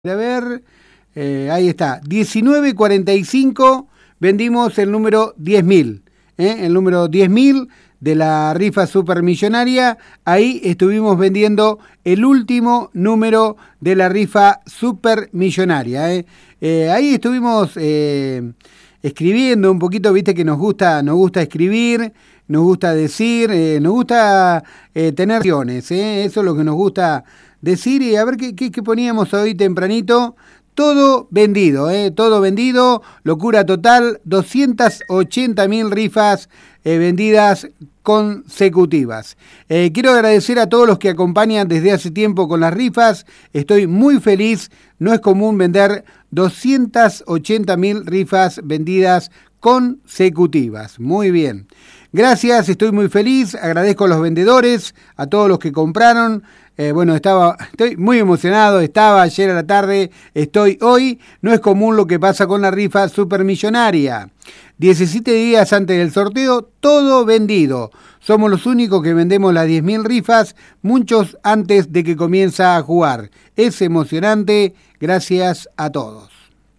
A ver, ahí está, 19.45 vendimos el número 10.000, el número 10.000 de la rifa supermillonaria. Ahí estuvimos vendiendo el último número de la rifa supermillonaria. Ahí estuvimos escribiendo un poquito, viste que nos gusta escribir, nos gusta decir, nos gusta tener acciones, eso es lo que nos gusta decir. Y a ver qué poníamos hoy tempranito. Todo vendido, todo vendido, locura total, 280.000 rifas vendidas consecutivas. Quiero agradecer a todos los que acompañan desde hace tiempo con las rifas. Estoy muy feliz, no es común vender 280.000 rifas vendidas consecutivas. Muy bien. Gracias, estoy muy feliz, agradezco a los vendedores, a todos los que compraron. Estoy muy emocionado, estaba ayer a la tarde, estoy hoy. No es común lo que pasa con la rifa supermillonaria. 17 días antes del sorteo, todo vendido. Somos los únicos que vendemos las 10.000 rifas, muchos antes de que comience a jugar. Es emocionante, gracias a todos.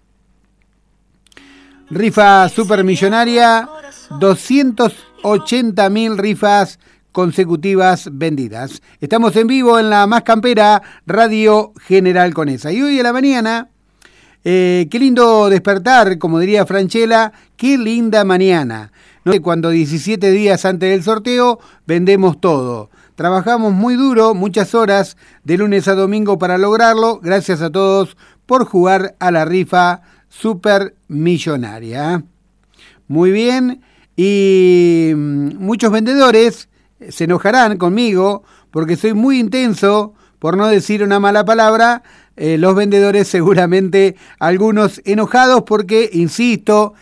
Rifa supermillonaria, 280.000 rifas consecutivas vendidas. Estamos en vivo en la más campera Radio General Conesa. Y hoy a la mañana, qué lindo despertar, como diría Franchella, qué linda mañana. No sé, cuando 17 días antes del sorteo vendemos todo. Trabajamos muy duro, muchas horas, de lunes a domingo para lograrlo. Gracias a todos por jugar a la rifa supermillonaria. Muy bien, y muchos vendedores se enojarán conmigo porque soy muy intenso, por no decir una mala palabra. Los vendedores seguramente, algunos enojados porque insisto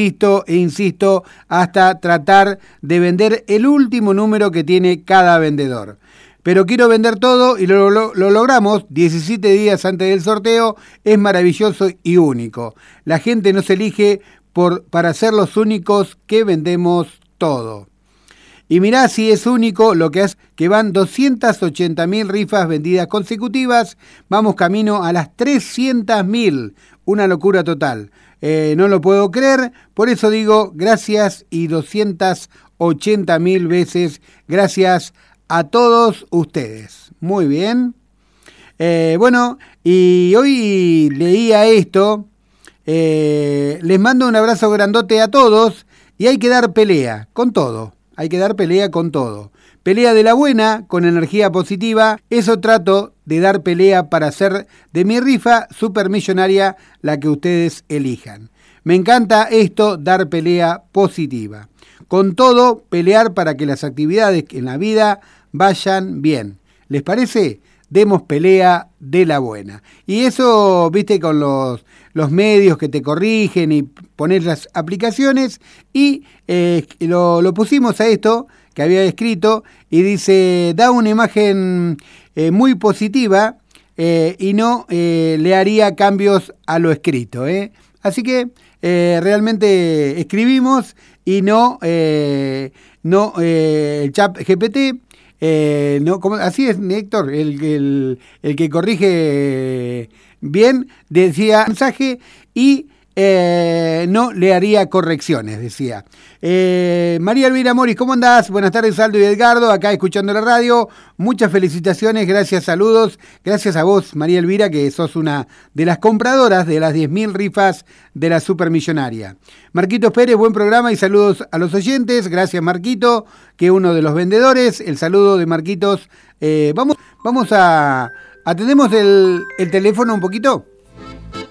hasta tratar de vender el último número que tiene cada vendedor. Pero quiero vender todo y lo logramos 17 días antes del sorteo. Es maravilloso y único. La gente nos elige para ser los únicos que vendemos todo. Y mirá si es único lo que es que van 280.000 rifas vendidas consecutivas. Vamos camino a las 300.000. Una locura total. No lo puedo creer. Por eso digo gracias y 280.000 veces gracias a todos ustedes. Muy bien. Y hoy leía esto. Les mando un abrazo grandote a todos. Y hay que dar pelea con todo. Hay que dar pelea con todo. Pelea de la buena, con energía positiva. Eso trato de dar pelea para hacer de mi rifa supermillonaria la que ustedes elijan. Me encanta esto, dar pelea positiva. Con todo, pelear para que las actividades en la vida vayan bien. ¿Les parece? Demos pelea de la buena. Y eso, viste, con los medios que te corrigen y poner las aplicaciones. Y lo pusimos a esto que había escrito y dice, da una imagen muy positiva y no le haría cambios a lo escrito. Así que realmente escribimos y no el chat GPT. Así es, Héctor, el que corrige bien, decía mensaje y no le haría correcciones, decía. María Elvira Moris, ¿cómo andás? Buenas tardes, Aldo y Edgardo, acá escuchando la radio. Muchas felicitaciones, gracias, saludos. Gracias a vos, María Elvira, que sos una de las compradoras de las 10.000 rifas de la supermillonaria. Marquitos Pérez, buen programa y saludos a los oyentes. Gracias, Marquito, que es uno de los vendedores. El saludo de Marquitos. Vamos a... ¿Atendemos el teléfono un poquito?